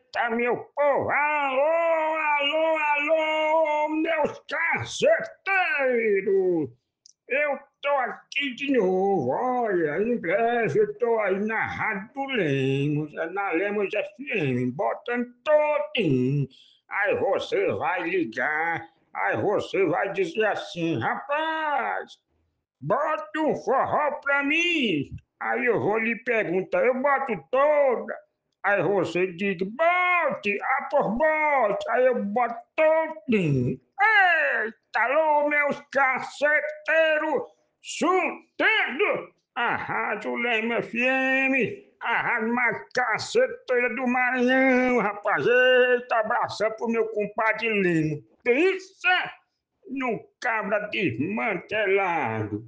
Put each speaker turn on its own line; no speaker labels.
Eita, meu povo! Alô, alô, alô, meus caceteiros! Eu tô aqui de novo, olha, em breve eu tô aí na Rádio do Lemos, na Lemos FM, botando todinho. Aí você vai ligar, aí você vai dizer assim, rapaz, bota um forró pra mim. Aí eu vou lhe perguntar, eu boto toda. Aí você diz, bote, por bote. Aí eu boto todinho. Eita, alô, meus caceteiros, chutando a Rádio Leme FM, a rádio mais caceteira do Maranhão, rapaz. Eita, abração pro meu compadre Limo. Isso no cabra desmantelado.